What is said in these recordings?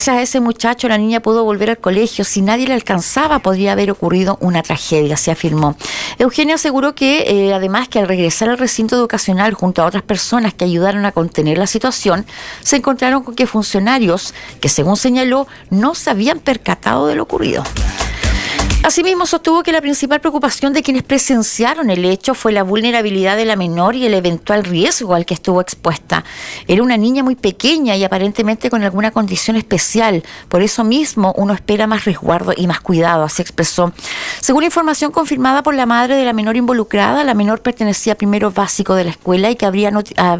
Gracias a ese muchacho, la niña pudo volver al colegio. Si nadie le alcanzaba, podría haber ocurrido una tragedia, se afirmó. Eugenia aseguró que, además, que al regresar al recinto educacional junto a otras personas que ayudaron a contener la situación, se encontraron con que funcionarios, que según señaló, no se habían percatado de lo ocurrido. Asimismo, sostuvo que la principal preocupación de quienes presenciaron el hecho fue la vulnerabilidad de la menor y el eventual riesgo al que estuvo expuesta. Era una niña muy pequeña y aparentemente con alguna condición especial. Por eso mismo uno espera más resguardo y más cuidado, así expresó. Según información confirmada por la madre de la menor involucrada, la menor pertenecía a primero básico de la escuela y que habría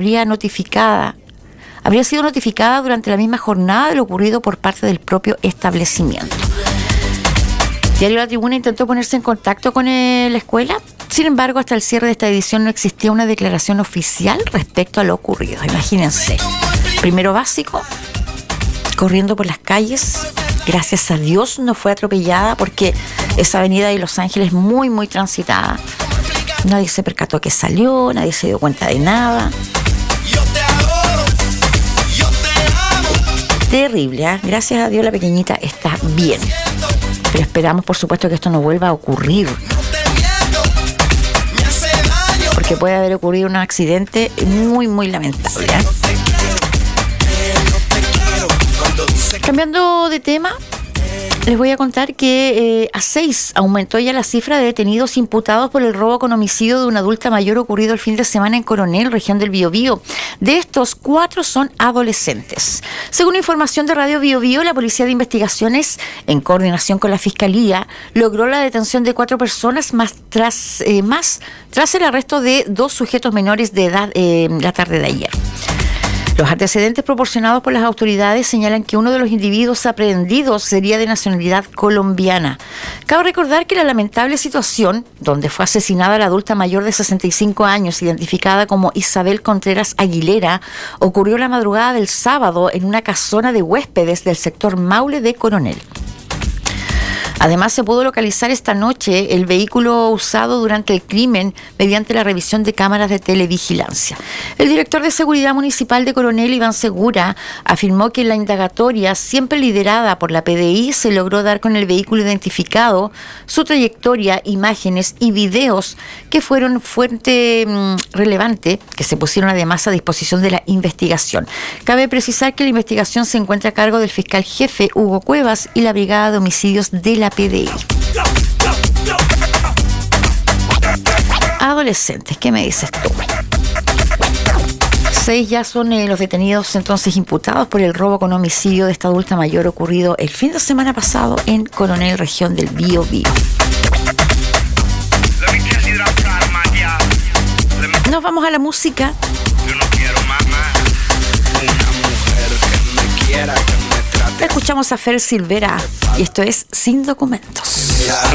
sido notificada durante la misma jornada de lo ocurrido por parte del propio establecimiento. Diario La Tribuna intentó ponerse en contacto con la escuela. Sin embargo, hasta el cierre de esta edición no existía una declaración oficial respecto a lo ocurrido. Imagínense, primero básico, corriendo por las calles. Gracias a Dios no fue atropellada porque esa avenida de Los Ángeles es muy, muy transitada. Nadie se percató que salió, nadie se dio cuenta de nada. Terrible, ¿eh? Gracias a Dios la pequeñita está bien. Pero esperamos, por supuesto, que esto no vuelva a ocurrir. Porque puede haber ocurrido un accidente muy, muy lamentable, ¿eh? Cambiando de tema, les voy a contar que a 6 aumentó ya la cifra de detenidos imputados por el robo con homicidio de una adulta mayor ocurrido el fin de semana en Coronel, región del Biobío. De estos, 4 son adolescentes. Según información de Radio Biobío, la Policía de Investigaciones, en coordinación con la Fiscalía, logró la detención de 4 personas tras el arresto de 2 sujetos menores de edad la tarde de ayer. Los antecedentes proporcionados por las autoridades señalan que uno de los individuos aprehendidos sería de nacionalidad colombiana. Cabe recordar que la lamentable situación, donde fue asesinada la adulta mayor de 65 años, identificada como Isabel Contreras Aguilera, ocurrió la madrugada del sábado en una casona de huéspedes del sector Maule de Coronel. Además, se pudo localizar esta noche el vehículo usado durante el crimen mediante la revisión de cámaras de televigilancia. El director de Seguridad Municipal de Coronel, Iván Segura, afirmó que en la indagatoria, siempre liderada por la PDI, se logró dar con el vehículo identificado, su trayectoria, imágenes y videos que fueron fuente relevante, que se pusieron además a disposición de la investigación. Cabe precisar que la investigación se encuentra a cargo del fiscal jefe Hugo Cuevas y la Brigada de Homicidios de la PDI. Adolescentes, ¿qué me dices tú? 6 ya son los detenidos entonces imputados por el robo con homicidio de esta adulta mayor ocurrido el fin de semana pasado en Coronel, región del Biobío. Nos vamos a la música. Yo no quiero más una mujer que me quiera, que me trate. Escuchamos a Fer Silvera y esto es Sin Documentos.